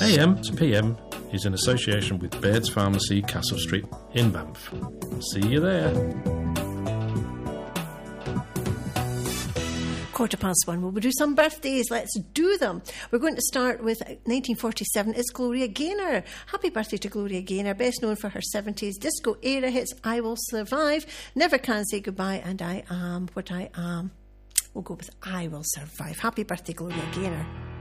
AM to PM is in association with Baird's Pharmacy, Castle Street in Banff. See you there. 1:15. We'll do some birthdays. Let's do them. We're going to start with 1947. It's Gloria Gaynor. Happy birthday to Gloria Gaynor, best known for her 70s disco era hits I Will Survive, Never Can Say Goodbye, and I Am What I Am. We'll go with I Will Survive. Happy birthday, Gloria Gaynor.